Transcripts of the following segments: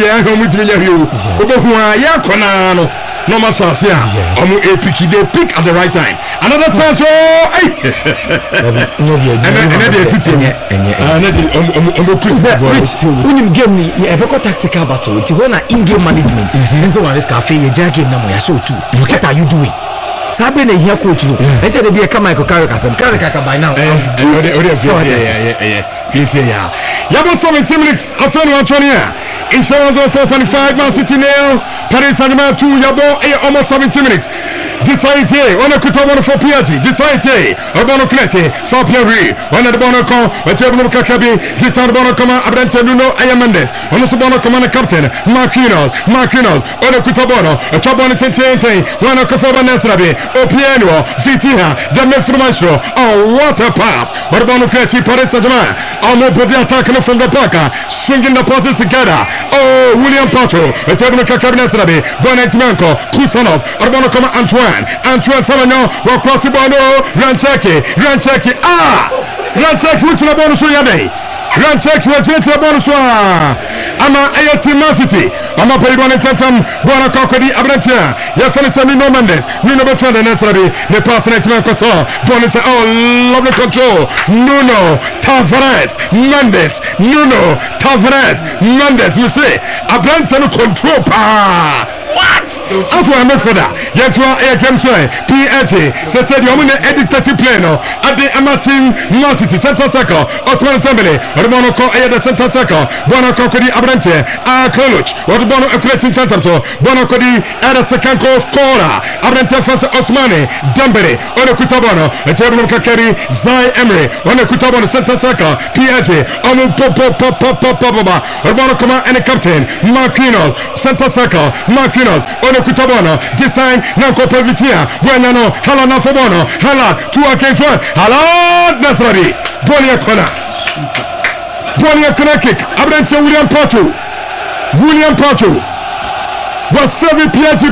de I home with me you. Obo hua ya kona no. No masase a. Omo epic they pick at the right time. Another chance oh. And they sit here. Unim game ni e be tactical battle. It when in-game management. And so one risk cafe ye game na mo ya show too. What are you doing? Sabe na here coach no. Enter dey come Michael Carrick asem. Carrick by now. Yes, yeah. Yabo 17 minutes. After 120 here. Insurance 4.5 Man City nil. Paris Saint-Germain 2. Yabo almost 17 minutes. Decide on a kutabon for PSG. Decide Urban Cleche. For Pierre. On the Bonaco. A table of Kakabi. Decide Bonacoma. Abrante Nuno Ayamandes. On the Subono Command Captain. Marquinhos. On a kutabono. A Chabon Tente. One of Kosovo Nasrabi. Opiano. Vitiha. The Mefrumastro. Oh, what a pass. Urban Cleche. Paris Saint-Germain. Almost body attacking from the Parker. Swinging the passes together. Oh, William Pato. A table of Kakabi Nasrabi. Bonnet Manco. Kusanov. Urban Command Antoine Savagnon will cross the ball. Ranchaki. Ranchaki, which is a bonus for Yade. Ranchaki, which is a bonus for Ama Ayati Man City. Ama Payban and Tantam, Bona Cocody, Abrantia. Yafanisami Nuno Mendes. Nuno Bertrand and Nasrabi. The pass in Etiman Cossa. Bonus, oh, lovely control. Nuno Tavares. Mendes. Nuno Tavares. Mendes. You see, Abrantia control. What? After I'm for that. Yet, I can say, PH, said you're going to edit 30 plano at the Amatin Man City Center Circle. Osman Tambele, or Monaco, the Center Circle. Bonaco, Abrante, Coluch, or the Bono Accreting Tantamso, Bonaco, at a second goal scorer. Abrante Fasa Osmani, Dambere, on a Kutabono, a German Kakari, Zai Emery, on a Kutabono Center Circle, PH, on a Papa, or Bonaco, and a captain, Marquinhos, Center Circle, Marquinhos, on a Kutabono, design Nanko Pevitia, when I know, Halana Fabono, Hala, 2 against 1, Hala, Nasradi, Bonia Kona kick, Abrante William Pato was serving PG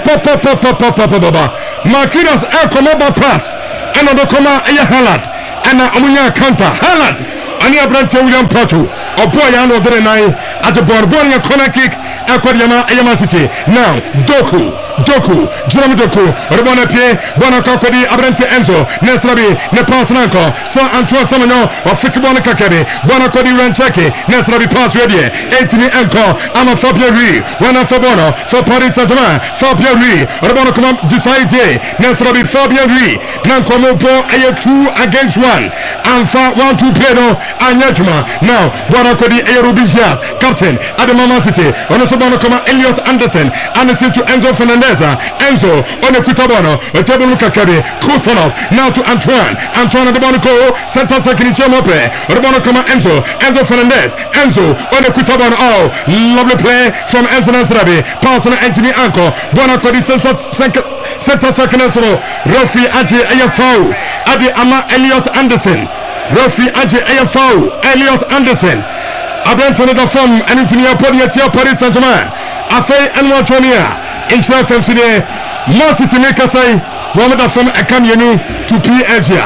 Marquinhos Comaba pass, and on the Coma Halad, and Amunia counter, Halad, and Abrante William Pato, or Boyano Drenai at the Borbonia corner kick, Aquariama Ayama City. Now, Doku, Jerome Doku, Robona Pie, Bonacocodi, Abrante Enzo, Nesrabi, Nepal Nanko, San Antoine Samano, or Fikibona Kakari, Bonacodi Ranchaki, Nesrabi Pass Ready, Anthony Enco, Ama Fabiari, Wana Fabono, for Paris Saint-Germain, Fabiari, Robona Come Decide, Nesrabi Fabiari, Nanko Mopo, 2 against 1, and 1-2 Plano, and Yatuma. Now, Bonacodi Rubin Diaz, Captain, Adamama City, on the Sobano Come Elliot Anderson to Enzo Fernandez. Enzo on the Kutabono, a table Kakari, Kusanov, now to Antoine at the Bonaco, Santa Sakini Chamope, Robonocoma Enzo Fernandez, Enzo on the Kutabono, oh, lovely play from Enzo Nasrabi, pass on Anthony Anko, Bonaco, Santa Sakinaso, Rafi Aji Ayafau, Adi Ama Elliot Anderson, Rafi Aji Ayafau, Elliot Anderson. Abrante the form and into the Podia Paris Saint-Germain. Afei and Antonia. Inchna Femside. Man City make us say, one of the from Akamienu to PSG.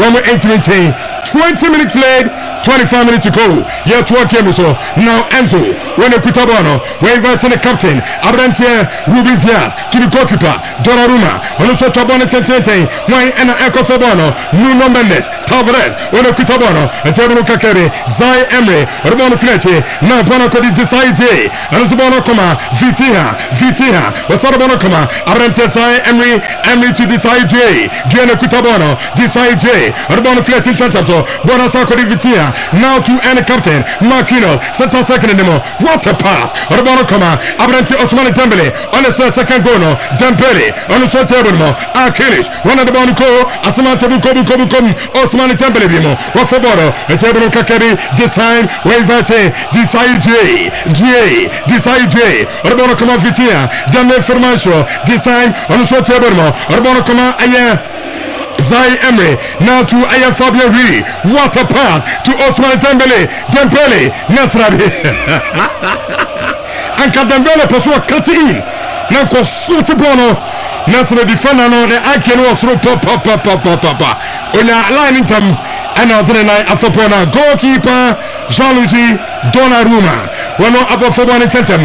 20 minutes played, 25 minutes to go. Yeah, 2 games so. Now Enzo, when the Kutabono, we invited the captain, Abrante Rubin Diaz, to the goalkeeper, Donnarumma, and also Tabone Tente, why and Echo Fabono, Nuno Mendes, Tavares, when the Kutabono, and German Kakari, Zai Emery, Robono Cleche, now Bonaco Decide, and also Bonacoma, Vitiha, was Bono Coma, Abrante Zai Emery to Decide, Gianna Kutabono, Decide, Robono Cleche Tantazo, Bonasako Vitia, now to any captain, Marquino, Santa second in the more. What a pass! Robono Coma, Abrante Osmani Dembele, on the second goal, Dembele, on the third table, Achilles, one of the Bonaco, Asamanta Bukobu, Osmani Dembele, Wafaboro, a table Kakari, this time, Wavate, Decide, Robono Coma Vitia, Dembele Formaggio, this time, on the third table, Robono Coma, Zai Emery, now to Aya Fabiari. What a pass to Osman Dembele, Nasrabi. Anka Dembele pasua cut in. Now ko suti bono. Nasrabi defender no the ake no through papa. Onya line in tam ana drenai afopona goalkeeper Jean-Louis Donnarumma. Wano abo fobani tentem.